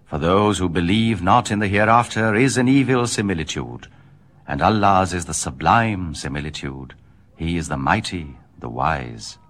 For those who believe not in the hereafter is an evil similitude, and Allah's is the sublime similitude. He is the mighty, the wise.